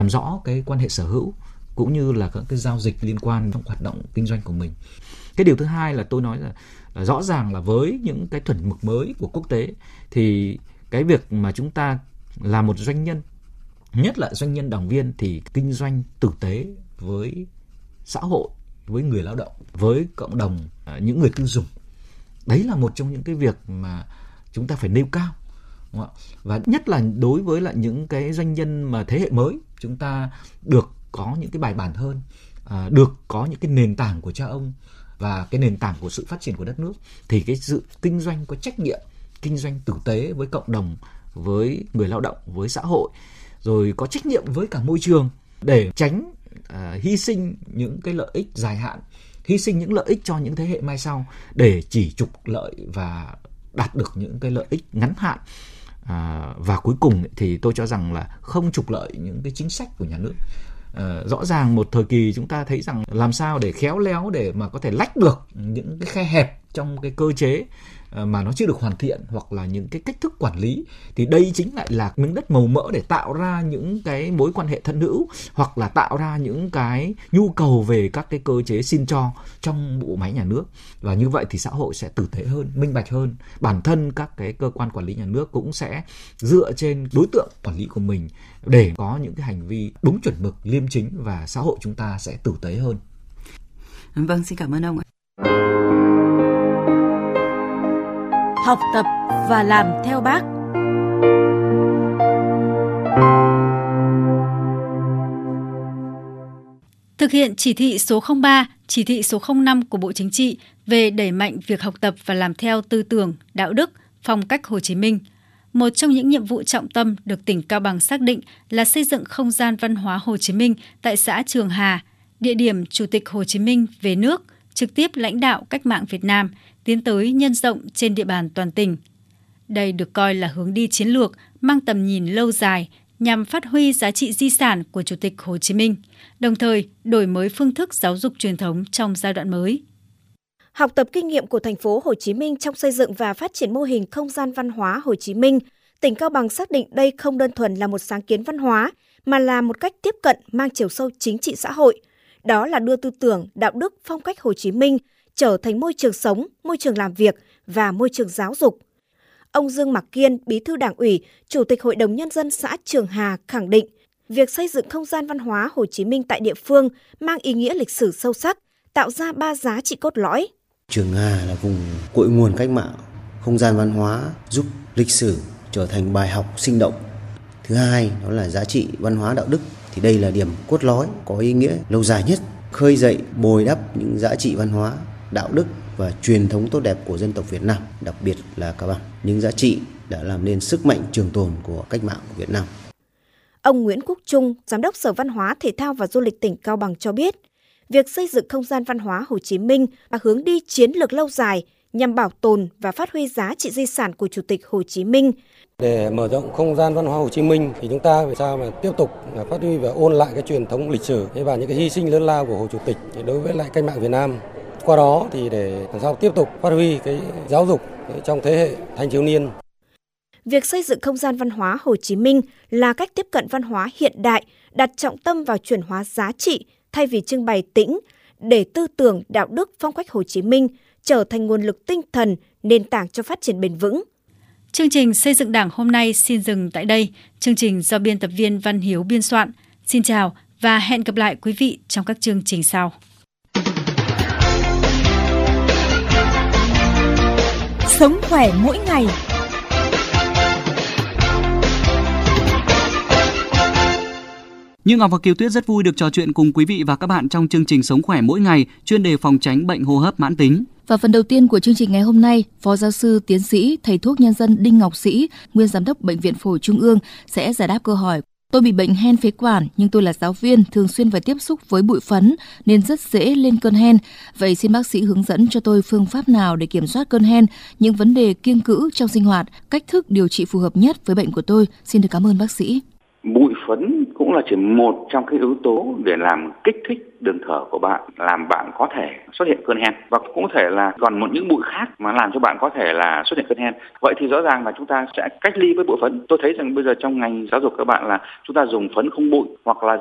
làm rõ cái quan hệ sở hữu cũng như là các cái giao dịch liên quan trong hoạt động kinh doanh của mình. Cái điều thứ hai là tôi nói là rõ ràng là với những cái chuẩn mực mới của quốc tế thì cái việc mà chúng ta là một doanh nhân, nhất là doanh nhân đảng viên, thì kinh doanh tử tế với xã hội, với người lao động, với cộng đồng, những người tiêu dùng. Đấy là một trong những cái việc mà chúng ta phải nêu cao. Và nhất là đối với lại những cái doanh nhân mà thế hệ mới, chúng ta được có những cái bài bản hơn, được có những cái nền tảng của cha ông và cái nền tảng của sự phát triển của đất nước, thì cái sự kinh doanh có trách nhiệm, kinh doanh tử tế với cộng đồng, với người lao động, với xã hội, rồi có trách nhiệm với cả môi trường để tránh hy sinh những cái lợi ích dài hạn, hy sinh những lợi ích cho những thế hệ mai sau để chỉ trục lợi và đạt được những cái lợi ích ngắn hạn. Và cuối cùng thì tôi cho rằng là không trục lợi những cái chính sách của nhà nước. Rõ ràng một thời kỳ chúng ta thấy rằng làm sao để khéo léo để mà có thể lách được những cái khe hẹp trong cái cơ chế mà nó chưa được hoàn thiện, hoặc là những cái cách thức quản lý, thì đây chính lại là miếng đất màu mỡ để tạo ra những cái mối quan hệ thân hữu, hoặc là tạo ra những cái nhu cầu về các cái cơ chế xin cho trong bộ máy nhà nước. Và như vậy thì xã hội sẽ tử tế hơn, minh bạch hơn. Bản thân các cái cơ quan quản lý nhà nước cũng sẽ dựa trên đối tượng quản lý của mình để có những cái hành vi đúng chuẩn mực, liêm chính, và xã hội chúng ta sẽ tử tế hơn. Vâng, xin cảm ơn ông ạ. Học tập và làm theo Bác. Thực hiện chỉ thị số 03, chỉ thị số 05 của Bộ Chính trị về đẩy mạnh việc học tập và làm theo tư tưởng, đạo đức, phong cách Hồ Chí Minh, một trong những nhiệm vụ trọng tâm được tỉnh Cao Bằng xác định là xây dựng không gian văn hóa Hồ Chí Minh tại xã Trường Hà, địa điểm Chủ tịch Hồ Chí Minh về nước, trực tiếp lãnh đạo cách mạng Việt Nam, tiến tới nhân rộng trên địa bàn toàn tỉnh. Đây được coi là hướng đi chiến lược mang tầm nhìn lâu dài nhằm phát huy giá trị di sản của Chủ tịch Hồ Chí Minh, đồng thời đổi mới phương thức giáo dục truyền thống trong giai đoạn mới. Học tập kinh nghiệm của thành phố Hồ Chí Minh trong xây dựng và phát triển mô hình không gian văn hóa Hồ Chí Minh, tỉnh Cao Bằng xác định đây không đơn thuần là một sáng kiến văn hóa, mà là một cách tiếp cận mang chiều sâu chính trị xã hội. Đó là đưa tư tưởng, đạo đức, phong cách Hồ Chí Minh trở thành môi trường sống, môi trường làm việc và môi trường giáo dục. Ông Dương Mạc Kiên, Bí thư Đảng ủy, Chủ tịch Hội đồng Nhân dân xã Trường Hà khẳng định, việc xây dựng không gian văn hóa Hồ Chí Minh tại địa phương mang ý nghĩa lịch sử sâu sắc, tạo ra 3 giá trị cốt lõi. Trường Hà là vùng cội nguồn cách mạng, không gian văn hóa giúp lịch sử trở thành bài học sinh động. Thứ hai, đó là giá trị văn hóa đạo đức, thì đây là điểm cốt lõi có ý nghĩa lâu dài nhất, khơi dậy, bồi đắp những giá trị văn hóa, đạo đức và truyền thống tốt đẹp của dân tộc Việt Nam, đặc biệt là Cao Bằng. Những giá trị đã làm nên sức mạnh trường tồn của cách mạng của Việt Nam. Ông Nguyễn Quốc Trung, Giám đốc Sở Văn hóa, Thể thao và Du lịch tỉnh Cao Bằng cho biết, việc xây dựng không gian văn hóa Hồ Chí Minh là hướng đi chiến lược lâu dài nhằm bảo tồn và phát huy giá trị di sản của Chủ tịch Hồ Chí Minh. Để mở rộng không gian văn hóa Hồ Chí Minh thì chúng ta phải sao mà tiếp tục phát huy và ôn lại cái truyền thống lịch sử và những cái hy sinh lớn lao của Hồ Chủ tịch đối với lại cách mạng Việt Nam. Qua đó thì để làm sao tiếp tục phát huy cái giáo dục trong thế hệ thanh thiếu niên. Việc xây dựng không gian văn hóa Hồ Chí Minh là cách tiếp cận văn hóa hiện đại, đặt trọng tâm vào chuyển hóa giá trị thay vì trưng bày tĩnh, để tư tưởng, đạo đức, phong cách Hồ Chí Minh trở thành nguồn lực tinh thần, nền tảng cho phát triển bền vững. Chương trình Xây dựng Đảng hôm nay xin dừng tại đây. Chương trình do biên tập viên Văn Hiếu biên soạn. Xin chào và hẹn gặp lại quý vị trong các chương trình sau. Sống khỏe mỗi ngày. Như Ngọc và Kiều Tuyết rất vui được trò chuyện cùng quý vị và các bạn trong chương trình Sống khỏe mỗi ngày, chuyên đề phòng tránh bệnh hô hấp mãn tính. Và phần đầu tiên của chương trình ngày hôm nay, Phó giáo sư, tiến sĩ, thầy thuốc nhân dân Đinh Ngọc Sĩ, nguyên giám đốc Bệnh viện Phổi Trung ương sẽ giải đáp câu hỏi: tôi bị bệnh hen phế quản nhưng tôi là giáo viên, thường xuyên phải tiếp xúc với bụi phấn nên rất dễ lên cơn hen. Vậy xin bác sĩ hướng dẫn cho tôi phương pháp nào để kiểm soát cơn hen, những vấn đề kiêng cữ trong sinh hoạt, cách thức điều trị phù hợp nhất với bệnh của tôi. Xin được cảm ơn bác sĩ. Bụi phấn cũng cũng là chỉ một trong cái yếu tố để làm kích thích đường thở của bạn, làm bạn có thể xuất hiện cơn hen, và cũng có thể là còn những bụi khác mà làm cho bạn có thể là xuất hiện cơn hen. Vậy thì rõ ràng là chúng ta sẽ cách ly với bụi phấn. Tôi thấy rằng bây giờ trong ngành giáo dục các bạn là chúng ta dùng phấn không bụi hoặc là